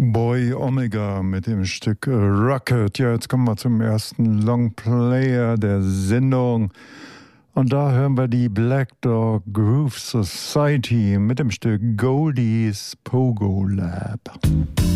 Boy Omega mit dem Stück Rocket. Ja, jetzt kommen wir zum ersten Longplayer der Sendung. Und da hören wir die Black Dog Groove Society mit dem Stück Goldies Pogo Lab.